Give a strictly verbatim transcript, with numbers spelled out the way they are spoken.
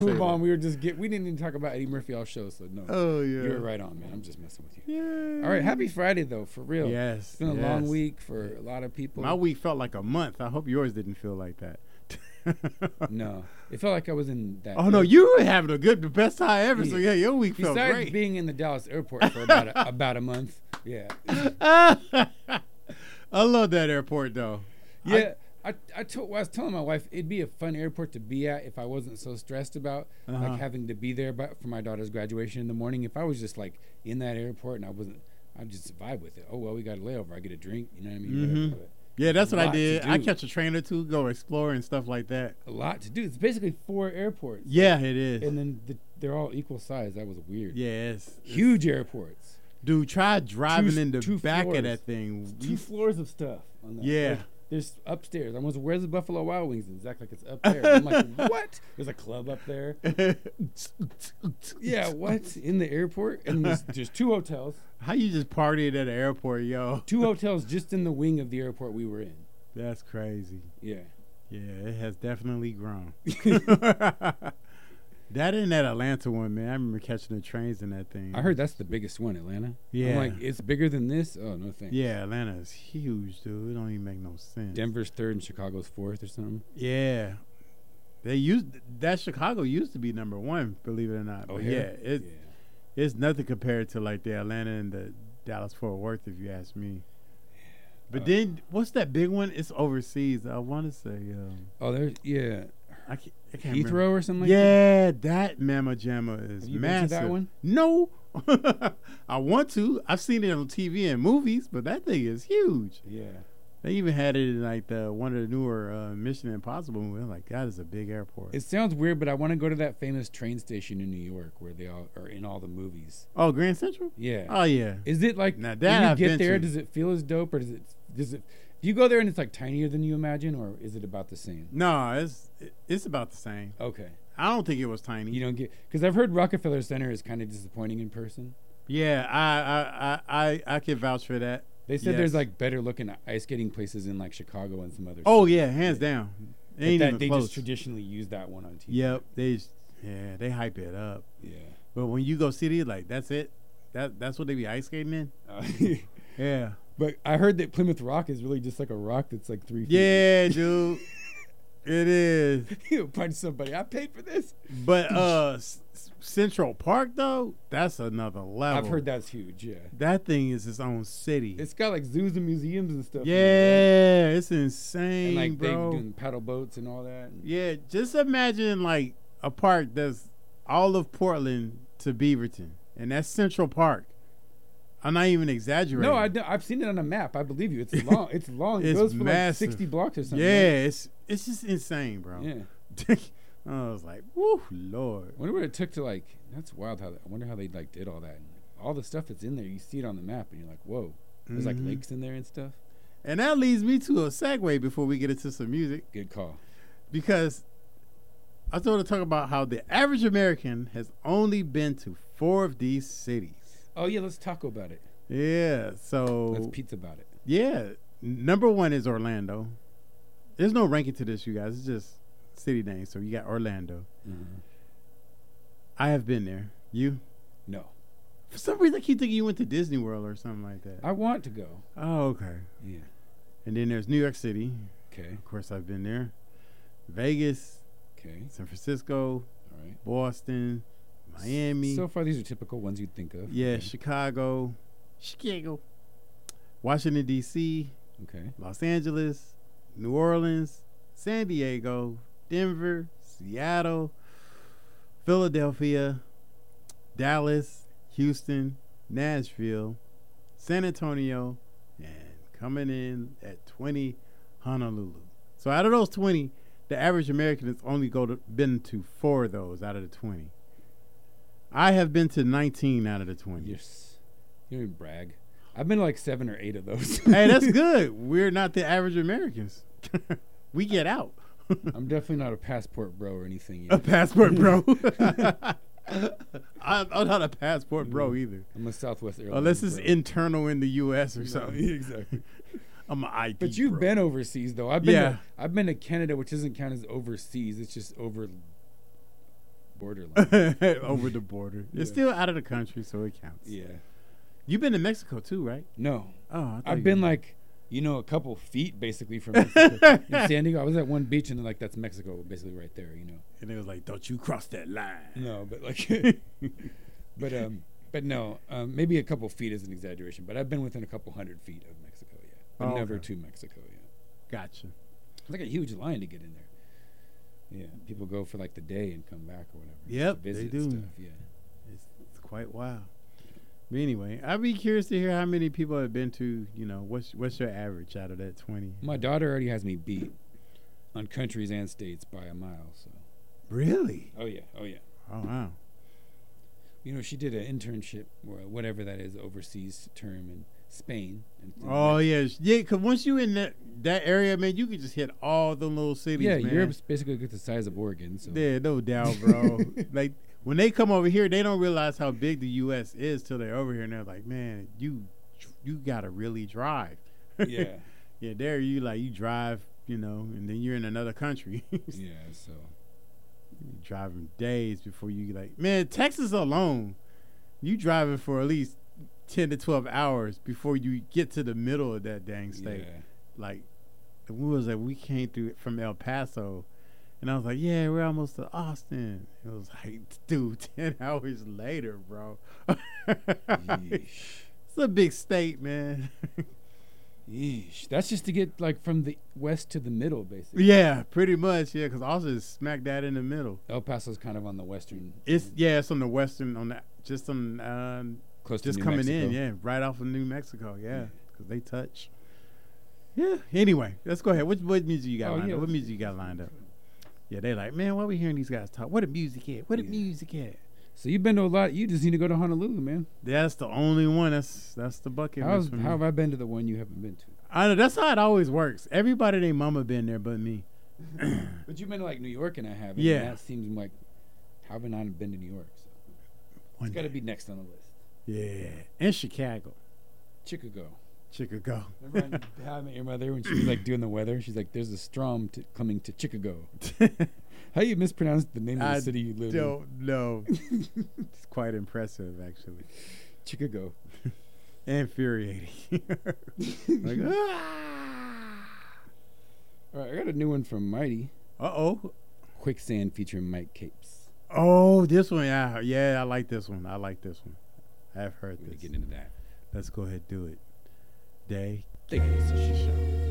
Move on. We were just get. We didn't even talk about Eddie Murphy all show, so no. Oh yeah. You were right on, man. I'm just messing with you. Yeah. All right. Happy Friday though, for real. Yes. It's been a yes. long week for a lot of people. My week felt like a month. I hope yours didn't feel like that. No, it felt like I was in that. Oh no, you were having a good, the best time ever. So yeah, your week felt Besides great. being in the Dallas airport for about a, about a month. Yeah. I love that airport though. Yeah. I, I, told, I was telling my wife it'd be a fun airport to be at if I wasn't so stressed about Uh-huh. like having to be there but for my daughter's graduation in the morning. If I was just like in that airport and I wasn't, I'd just vibe with it. Oh well, we got a layover. I get a drink. You know what I mean? Mhm. Whatever, Yeah, that's what I lot to did. I do. catch a train or two, go explore and stuff like that. a lot to do. It's basically four airports. Yeah, it is. And then the, they're all equal size. That was weird. Yes. Huge airports. Dude, try driving Two- in the two back floors. of that thing. Two floors of stuff. On that. Yeah. Like, there's upstairs. I was, where's the Buffalo Wild Wings? It's exactly like it's up there. I'm like, what? There's a club up there. Yeah, what? In the airport? And there's, there's two hotels. How you just partied at an airport, yo? Two hotels just in the wing of the airport we were in. That's crazy. Yeah. Yeah, it has definitely grown. That and that Atlanta one, man. I remember catching the trains in that thing. I heard that's the biggest one, Atlanta. Yeah. I'm like, it's bigger than this? Oh, no thanks. Yeah, Atlanta is huge, dude. It don't even make no sense. Denver's third and Chicago's fourth or something. Yeah. They used that Chicago used to be number one, believe it or not. Oh, But yeah? yeah, it, Yeah. it's nothing compared to like the Atlanta and the Dallas Fort Worth, if you ask me. But Uh, then what's that big one? It's overseas. I want to say um, Oh, there's, yeah. I can't, I can't Heathrow remember. or something like that? Yeah, that Mama Jamma is Have you been to massive. that one? No, I want to. I've seen it on T V and movies, but that thing is huge. Yeah. They even had it in like the one of the newer uh, Mission Impossible movies. Like that is a big airport. It sounds weird, but I want to go to that famous train station in New York where they all are in all the movies. Oh, Grand Central. Yeah. Oh yeah. Is it like Now when that you I've get been there? to. Does it feel as dope, or does it? Does it? Do you go there and it's like tinier than you imagine, or is it about the same? No, it's it's about the same. Okay. I don't think it was tiny. You don't get because I've heard Rockefeller Center is kind of disappointing in person. Yeah, I I I I, I can vouch for that. They said Yes. there's like better looking ice skating places in like Chicago and some other. Oh cities. yeah, hands down. But Ain't that, even they close. just traditionally use that one on T V. Yep, they just- yeah they hype it up. Yeah. But when you go city, like that's it. That that's what they be ice skating in. Uh, Yeah. but I heard that Plymouth Rock is really just like a rock that's like three feet. Yeah, dude. It is. You punch somebody. I paid for this. But uh S- Central Park though, that's another level. I've heard that's huge. Yeah. that thing is its own city. It's got like zoos and museums and stuff. in it, yeah, right? it's insane, And like they bro. doing paddle boats and all that. Yeah, just imagine like a park that's all of Portland to Beaverton, and that's Central Park. I'm not even exaggerating. No, I do, I've seen it on a map. I believe you. It's long. It's long. It It's goes for like massive. sixty blocks or something. Yeah, right? it's it's just insane, bro. Yeah. I was like, woo, Lord. I wonder what it took to like. That's wild. How I wonder how they like did all that. And all the stuff that's in there, you see it on the map, and you're like, whoa. There's like Mhm. lakes in there and stuff. And that leads me to a segue before we get into some music, Good call. because I was going to talk about how the average American has only been to four of these cities. Oh yeah, let's talk about it. Yeah, so Let's pizza about it. yeah, number one is Orlando. There's no ranking to this, you guys. It's just city names. So you got Orlando. Mm-hmm. I have been there. You? No, For some reason, I keep thinking you went to Disney World or something like that. I want to go. Oh, okay. Yeah. And then there's New York City. Okay. Of course, I've been there. Vegas, Okay. San Francisco, All right. Boston, Miami. So far, these are typical ones you'd think of. yeah, Okay. Chicago, Chicago, Washington, D C, Okay. Los Angeles, New Orleans, San Diego, Denver, Seattle, Philadelphia, Dallas, Houston, Nashville, San Antonio, and coming in at twenty, Honolulu. So out of those twenty, the average American has only go to, been to four of those out of the twenty. I have been to nineteen out of the twenty. Yes. You don't even brag. I've been to like seven or eight of those. Hey, that's good. We're not the average Americans. We get out. I'm definitely not a passport bro or anything. A Yet. passport bro. I'm, I'm not a passport bro either. I'm a Southwest Airlines. Unless it's bro. internal in the U S or No, something. exactly. I'm an I T But you've bro. been overseas though. I've been. Yeah. To, I've been to Canada, which doesn't count as overseas. It's just over borderline. over the border. It's Yeah. still out of the country, so it counts. Yeah. You've been to Mexico too, right? No. Oh, I thought I've you- been like, you know, a couple feet basically from Mexico. In San Diego, I was at one beach and like that's Mexico, basically right there. You know. and it was like, "Don't you cross that line." No, but like, but um, but no, um, maybe a couple feet is an exaggeration. But I've been within a couple hundred feet of Mexico, yeah, but Oh, never okay. to Mexico, yeah. Gotcha. It's like a huge line to get in there. Yeah, people go for like the day and come back or whatever. Yep, to visit they do. Stuff, yeah. It's, it's quite wild. But anyway, I'd be curious to hear how many people have been to. You know, what's what's your average out of that twenty? My daughter already has me beat on countries and states by a mile. So. Really? Oh yeah, oh yeah. Oh wow. You know, she did an internship or whatever that is, overseas term in Spain. And Oh yeah, yeah. Because once you in that that area, man, you can just hit all the little cities. yeah, man. Europe's basically the size of Oregon. So Yeah, no doubt, bro. Like when they come over here, they don't realize how big the U S is till they're over here, and they're like, "Man, you you gotta really drive." yeah, Yeah, there you like you drive, you know, and then you're in another country. yeah. So You driving days before you like, man, Texas alone, you driving for at least ten to twelve hours before you get to the middle of that dang state. yeah, Like, we was like, we came through from El Paso, and I was like, yeah, we're almost to Austin. It was like, dude, ten hours later, bro. Yeesh. It's a big state, man. Yeesh. That's just to get like from the west to the middle, basically. Yeah, pretty much, yeah, because Austin is smack dab in the middle. El Paso's kind of on the western. It's yeah, it's on the western, on the just on um, close just to New coming Mexico. in, yeah, right off of New Mexico, yeah, Yeah. because they touch. Yeah. Anyway, let's go ahead. What what music you got Oh, lined yeah, up? What let's- music you got lined up? Yeah, they like, man, why we hearing these guys talk? What the music at? What the Yeah. music at? So you've been to a lot. You just need to go to Honolulu, man. That's the only one. That's that's the bucket How's, list for me. how have I been to the one you haven't been to? I know that's how it always works. Everybody, they mama been there, but me. But you've been to like New York and I haven't. Yeah. And that seems like how have I not been to New York? So One it's got to day. be next on the list. Yeah, in Chicago, Chicago. Chicago. Remember on How I Met Your Mother when she was like doing the weather? She's like, "There's a storm t- coming to Chicago." How you mispronounced the name of the I city you live Don't know. It's quite impressive, actually. in? Chicago. Infuriating. Like, ah! All right, I got a new one from Mighty. Uh oh. Quicksand featuring Mike Capes. Oh, this one, yeah, yeah, I like this one. I like this one. I've heard We're gonna this. get into that. Let's go ahead and do it. Day. Take it easy.